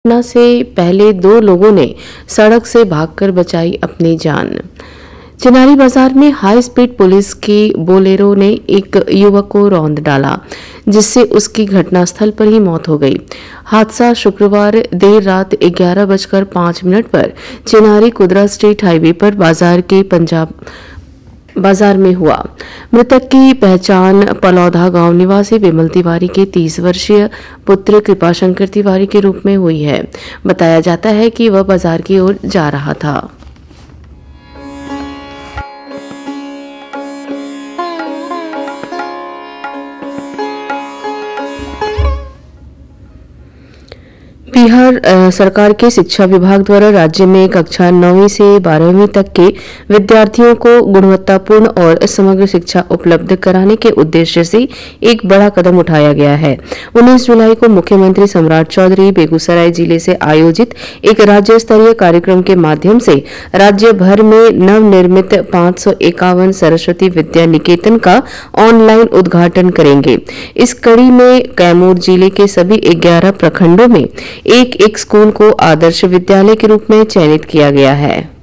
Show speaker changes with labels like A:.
A: घटना से पहले 2 लोगों ने सड़क से भागकर बचाई अपनी जान। चिनारी बाजार में हाई स्पीड पुलिस की बोलेरो ने एक युवक को रौंद डाला, जिससे उसकी घटनास्थल पर ही मौत हो गई। हादसा शुक्रवार देर रात 11:05 पर चिनारी कुदरा स्ट्रीट हाईवे पर बाजार में हुआ। मृतक की पहचान पलौधा गांव निवासी विमल तिवारी के 30 वर्षीय पुत्र कृपाशंकर तिवारी के रूप में हुई है। बताया जाता है कि वह बाजार की ओर जा रहा था। बिहार सरकार के शिक्षा विभाग द्वारा राज्य में कक्षा 9वीं से 12वीं तक के विद्यार्थियों को गुणवत्तापूर्ण और समग्र शिक्षा उपलब्ध कराने के उद्देश्य से एक बड़ा कदम उठाया गया है। 19 जुलाई को मुख्यमंत्री सम्राट चौधरी बेगूसराय जिले से आयोजित एक राज्य स्तरीय कार्यक्रम के माध्यम से राज्य भर में नवनिर्मित 551 सरस्वती विद्या निकेतन का ऑनलाइन उद्घाटन करेंगे। इस कड़ी में कैमूर जिले के सभी 11 प्रखंडों में एक स्कूल को आदर्श विद्यालय के रूप में चयनित किया गया है।